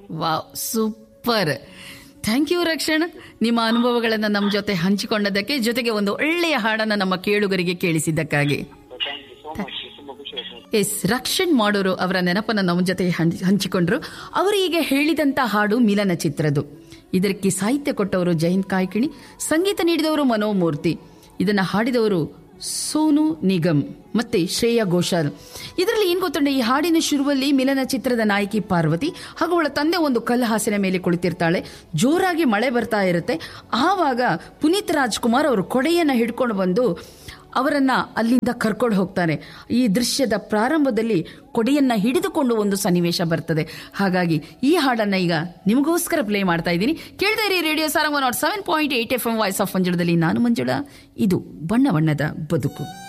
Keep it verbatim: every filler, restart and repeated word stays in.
Wow, super. Thank you Rakshan, ನಿಮ್ಮ ಅನುಭವಗಳನ್ನು ನಮ್ಮ ಜೊತೆ ಹಂಚಿಕೊಂಡದಕ್ಕೆ, ಜೊತೆಗೆ ಒಂದು ಒಳ್ಳೆಯ ಹಾಡನ್ನು ನಮ್ಮ ಕೇಳುಗರಿಗೆ ಕೇಳಿಸಿದ್ದಕ್ಕಾಗಿ. ಎಸ್, ರಕ್ಷಣ್ ಮಾಡೋರು ಅವರ ನೆನಪನ್ನು ನಮ್ಮ ಜೊತೆ ಹಂಚಿಕೊಂಡ್ರು. ಅವರು ಈಗ ಹೇಳಿದಂತ ಹಾಡು ಮಿಲನ ಚಿತ್ರದ್ದು. ಇದಕ್ಕೆ ಸಾಹಿತ್ಯ ಕೊಟ್ಟವರು ಜಯಂತ್ ಕಾಯ್ಕಿಣಿ, ಸಂಗೀತ ನೀಡಿದವರು ಮನೋಮೂರ್ತಿ, ಇದನ್ನ ಹಾಡಿದವರು ಸೋನು ನಿಗಮ್ ಮತ್ತೆ ಶ್ರೇಯಾ ಘೋಷಾಲ್. ಇದರಲ್ಲಿ ಏನ್ ಗೊತ್ತುಂಟೆ, ಈ ಹಾಡಿನ ಶುರುವಲ್ಲಿ ಮಿಲನ ಚಿತ್ರದ ನಾಯಕಿ ಪಾರ್ವತಿ ಹಾಗೂ ಅವಳ ತಂದೆ ಒಂದು ಕಲ್ಲು ಹಾಸಿನ ಮೇಲೆ ಕುಳಿತಿರ್ತಾಳೆ. ಜೋರಾಗಿ ಮಳೆ ಬರ್ತಾ ಇರುತ್ತೆ. ಆವಾಗ ಪುನೀತ್ ರಾಜ್ಕುಮಾರ್ ಅವರು ಕೊಡೆಯನ್ನ ಹಿಡ್ಕೊಂಡು ಬಂದು ಅವರನ್ನ ಅಲ್ಲಿಂದ ಕರ್ಕೊಂಡು ಹೋಗ್ತಾನೆ. ಈ ದೃಶ್ಯದ ಪ್ರಾರಂಭದಲ್ಲಿ ಕೊಡೆಯನ್ನ ಹಿಡಿದುಕೊಂಡು ಒಂದು ಸನ್ನಿವೇಶ ಬರ್ತದೆ. ಹಾಗಾಗಿ ಈ ಹಾಡನ್ನ ಈಗ ನಿಮಗೋಸ್ಕರ ಪ್ಲೇ ಮಾಡ್ತಾ ಇದ್ದೀನಿ. ಕೇಳ್ತಾ ಇರಿ radio Sarang one not seven point eight F M voice of ಮಂಜುಳದಲ್ಲಿ. ನಾನು ಮಂಜುಳಾ, ಇದು ಬಣ್ಣ ಬಣ್ಣದ ಬದುಕು.